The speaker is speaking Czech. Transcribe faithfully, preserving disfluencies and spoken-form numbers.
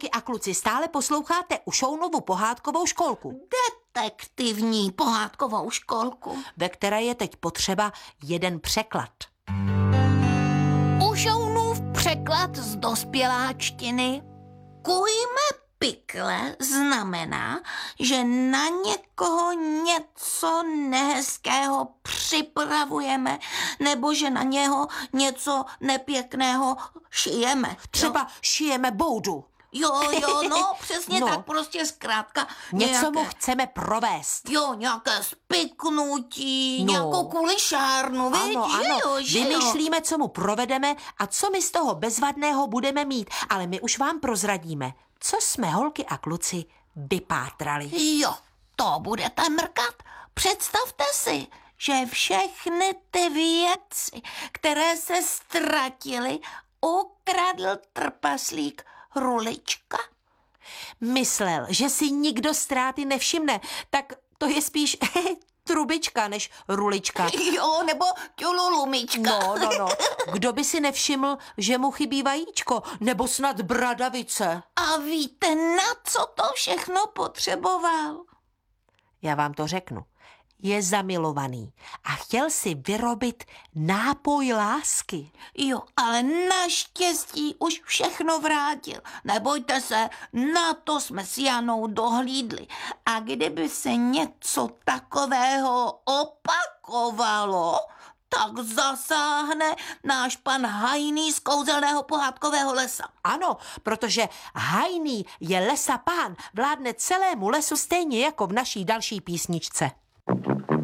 holky a kluci, stále posloucháte Ušounovu pohádkovou školku. Detektivní pohádkovou školku. Ve které je teď potřeba jeden překlad. Ušounův překlad z dospěláčtiny. Kujme pikle znamená, že na někoho něco nehezkého připravujeme, nebo že na něho něco nepěkného šijeme. Třeba no. šijeme boudu. Jo, jo, no, přesně no. tak, prostě zkrátka. Něco nějaké, mu chceme provést. Jo, nějaké spiknutí, no. nějakou kulišárnu, víš, ano, že ano. jo, že Vymýšlíme, jo. co mu provedeme a co my z toho bezvadného budeme mít. Ale my už vám prozradíme, co jsme, holky a kluci, vypátrali. Jo, to budete mrkat. Představte si, že všechny ty věci, které se ztratily, ukradl trpaslík Rulička. Myslel, že si nikdo ztráty nevšimne, tak to je spíš trubička než rulička. Jo, nebo ťululumička. No, no, no. Kdo by si nevšiml, že mu chybí vajíčko, nebo snad bradavice? A víte, na co to všechno potřeboval? Já vám to řeknu. Je zamilovaný a chtěl si vyrobit nápoj lásky. Jo, ale naštěstí už všechno vrátil. Nebojte se, na to jsme s Janou dohlídli. A kdyby se něco takového opakovalo, tak zasáhne náš pan Hajný z kouzelného pohádkového lesa. Ano, protože Hajný je lesa pán, vládne celému lesu stejně jako v naší další písničce.